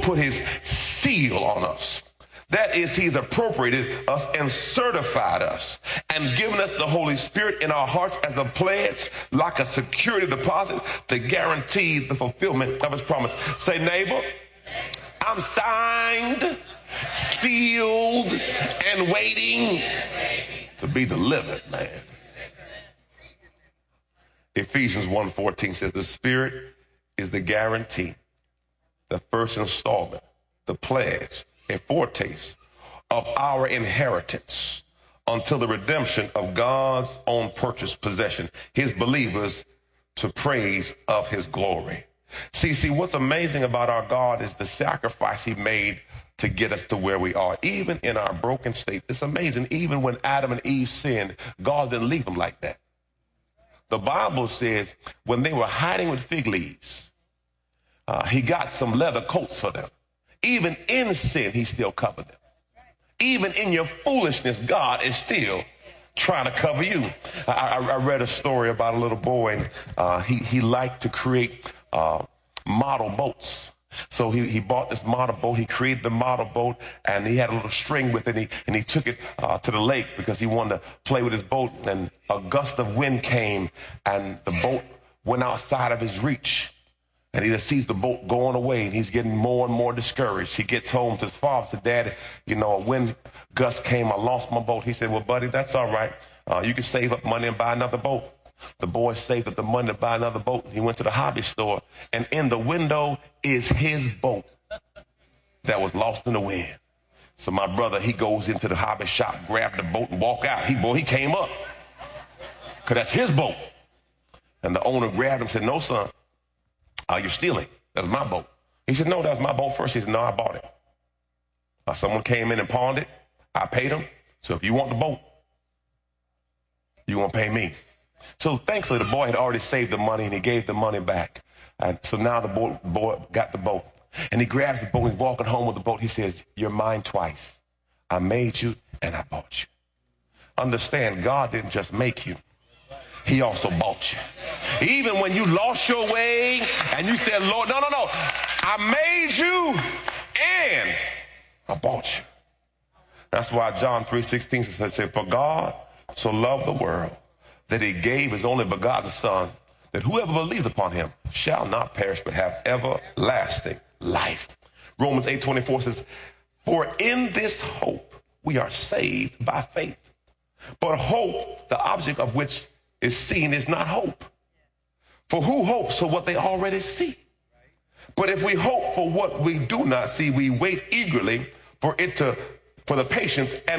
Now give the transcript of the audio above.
put his seal on us. That is, he's appropriated us and certified us and given us the Holy Spirit in our hearts as a pledge, like a security deposit to guarantee the fulfillment of his promise. Say, neighbor, I'm signed, sealed, and waiting to be delivered, man. Ephesians 1:14 says the Spirit is the guarantee, the first installment, the pledge, a foretaste of our inheritance until the redemption of God's own purchased possession, his believers, to praise of his glory. See, what's amazing about our God is the sacrifice he made to get us to where we are, even in our broken state. It's amazing. Even when Adam and Eve sinned, God didn't leave them like that. The Bible says when they were hiding with fig leaves, he got some leather coats for them. Even in sin, he still covered them. Even in your foolishness, God is still trying to cover you. I read a story about a little boy, and he liked to create model boats. So he bought this model boat. He created the model boat, and he had a little string with it, and he took it to the lake because he wanted to play with his boat. And a gust of wind came, and the boat went outside of his reach. And he just sees the boat going away, and he's getting more and more discouraged. He gets home to his father, said, Daddy, a wind gust came. I lost my boat. He said, well, buddy, that's all right. You can save up money and buy another boat. The boy saved up the money to buy another boat. He went to the hobby store, and in the window is his boat that was lost in the wind. So my brother, he goes into the hobby shop, grabbed the boat, and walk out. He came up, because that's his boat. And the owner grabbed him and said, no, son. You're stealing. That's my boat. He said, no, that was my boat first. He said, no, I bought it. Someone came in and pawned it. I paid him. So if you want the boat, you're going to pay me. So thankfully, the boy had already saved the money, and he gave the money back. And so now the boy got the boat. And he grabs the boat. He's walking home with the boat. He says, you're mine twice. I made you, and I bought you. Understand, God didn't just make you. He also bought you. Even when you lost your way and you said, Lord, no, I made you and I bought you. That's why John 3:16 says, for God so loved the world that he gave his only begotten son, that whoever believes upon him shall not perish but have everlasting life. Romans 8:24 says, for in this hope we are saved by faith. But hope, the object of which is seen, is not hope. For who hopes for what they already see? But if we hope for what we do not see, we wait eagerly for the patience and